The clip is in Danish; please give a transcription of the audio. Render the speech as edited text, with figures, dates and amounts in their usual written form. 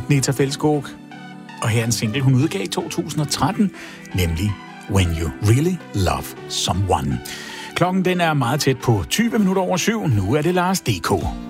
Agneta Fältskog. Og her er en single, hun udgav i 2013, nemlig When You Really Love Someone. Klokken den er meget tæt på 20 minutter over 7. Nu er det Lars DK.